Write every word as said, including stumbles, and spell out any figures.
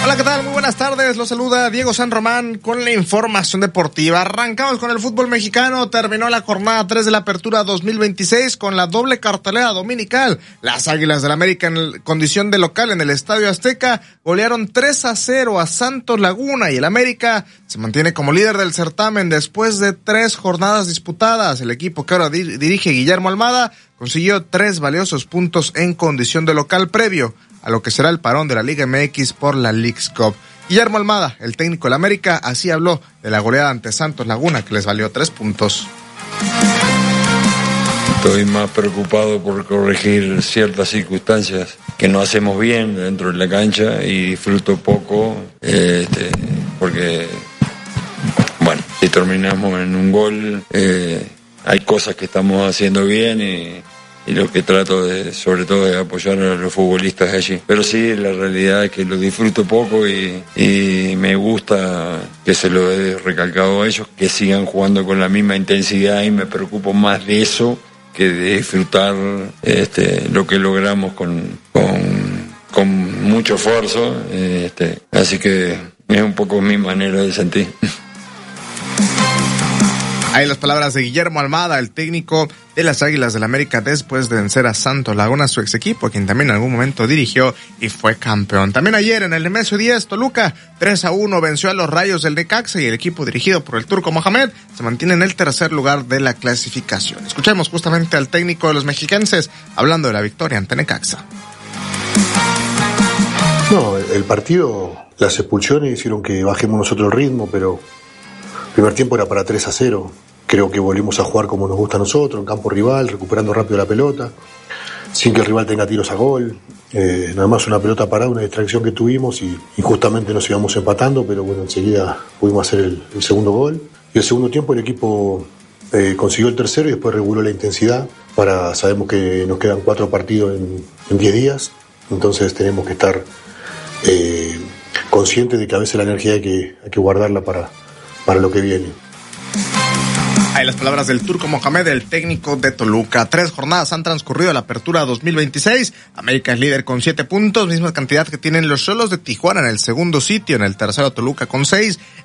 Hola, ¿qué tal? Muy buenas tardes. Los saluda Diego San Román con la información deportiva. Arrancamos con el fútbol mexicano. Terminó la jornada tres de la Apertura dos mil veintiséis con la doble cartelera dominical. Las Águilas del América, en condición de local en el Estadio Azteca, golearon tres a cero a Santos Laguna, y el América se mantiene como líder del certamen después de tres jornadas disputadas. El equipo que ahora dir- dirige Guillermo Almada consiguió tres valiosos puntos en condición de local previo a lo que será el parón de la Liga M X por la Leagues Cup. Guillermo Almada, el técnico del América, así habló de la goleada ante Santos Laguna, que les valió tres puntos. Estoy más preocupado por corregir ciertas circunstancias que no hacemos bien dentro de la cancha, y disfruto poco, este, porque, bueno, si terminamos en un gol, eh, hay cosas que estamos haciendo bien, y y lo que trato de, sobre todo, de apoyar a los futbolistas allí. Pero sí, la realidad es que lo disfruto poco, y, y me gusta que se lo he recalcado a ellos, que sigan jugando con la misma intensidad, y me preocupo más de eso que de disfrutar este, lo que logramos con, con, con mucho esfuerzo. Este, así que es un poco mi manera de sentir. Ahí las palabras de Guillermo Almada, el técnico de las Águilas del América, después de vencer a Santos Laguna, su ex equipo, quien también en algún momento dirigió y fue campeón. También ayer en el Nemesio diez, Toluca tres a uno venció a los Rayos del Necaxa, y el equipo dirigido por el Turco Mohamed se mantiene en el tercer lugar de la clasificación. Escuchemos justamente al técnico de los mexiquenses hablando de la victoria ante Necaxa. No, el partido, las expulsiones hicieron que bajemos nosotros el ritmo, pero el primer tiempo era para tres a cero. Creo que volvimos a jugar como nos gusta a nosotros, en campo rival, recuperando rápido la pelota, sin que el rival tenga tiros a gol. Eh, nada más una pelota parada, una distracción que tuvimos, y, y justamente nos íbamos empatando, pero bueno, enseguida pudimos hacer el, el segundo gol. Y el segundo tiempo el equipo eh, consiguió el tercero, y después reguló la intensidad. Para, sabemos que nos quedan cuatro partidos en, en diez días, entonces tenemos que estar eh, conscientes de que a veces la energía hay que, hay que guardarla para, para lo que viene. Ahí las palabras del Turco Mohamed, el técnico de Toluca. Tres jornadas han transcurrido la Apertura dos mil veintiséis. América es líder con siete puntos, misma cantidad que tienen los Xolos de Tijuana en el segundo sitio. En el tercero, Toluca con seis.